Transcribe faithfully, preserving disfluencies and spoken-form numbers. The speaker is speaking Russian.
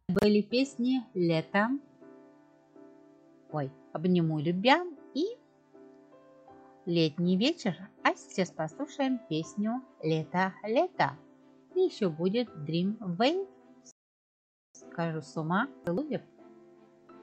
были песни «Лето», ой, «Обниму любя» и «Летний вечер». А сейчас послушаем песню «Лето, лето». И еще будет Dream Wave. Скажу с ума, целую.